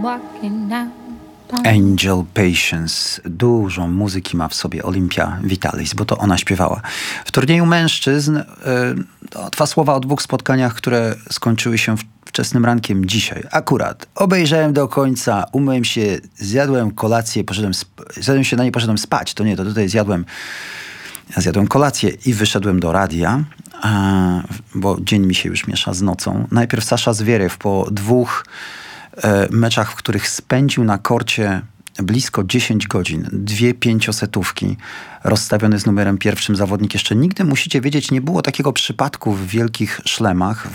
Angel Patience. Dużo muzyki ma w sobie Olympia Vitalis, bo to ona śpiewała. W turnieju mężczyzn dwa słowa o dwóch spotkaniach, które skończyły się wczesnym rankiem dzisiaj. Akurat obejrzałem do końca, umyłem się, zjadłem kolację, zjadłem śniadanie, poszedłem spać. To tutaj zjadłem kolację i wyszedłem do radia, bo dzień mi się już miesza z nocą. Najpierw Sasza Zwierew po 2 meczach, w których spędził na korcie blisko 10 godzin, 2 5-setówki, rozstawiony z numerem 1 zawodnik. Jeszcze nigdy, musicie wiedzieć, nie było takiego przypadku w wielkich szlemach,